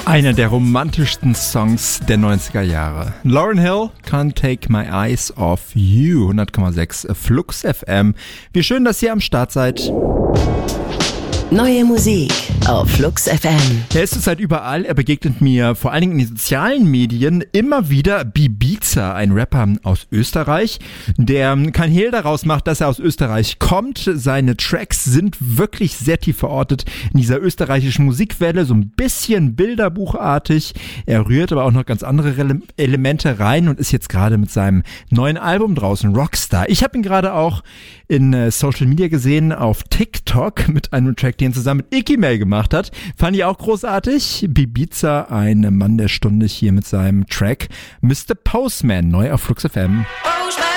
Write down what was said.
Einer der romantischsten Songs der 90er Jahre. Lauryn Hill, Can't Take My Eyes Off You, 100,6 Flux FM. Wie schön, dass ihr am Start seid. Neue Musik auf Flux FM. Er ist zurzeit überall. Er begegnet mir vor allen Dingen in den sozialen Medien immer wieder. Bibiza, ein Rapper aus Österreich, der kein Hehl daraus macht, dass er aus Österreich kommt. Seine Tracks sind wirklich sehr tief verortet in dieser österreichischen Musikwelle, so ein bisschen bilderbuchartig. Er rührt aber auch noch ganz andere Elemente rein und ist jetzt gerade mit seinem neuen Album draußen, Rockstar. Ich habe ihn gerade auch in Social Media gesehen, auf TikTok mit einem Track, den er zusammen mit Icky May gemacht hat. Fand ich auch großartig. Bibiza, ein Mann der Stunde hier mit seinem Track Mr. Postman, neu auf Flux FM.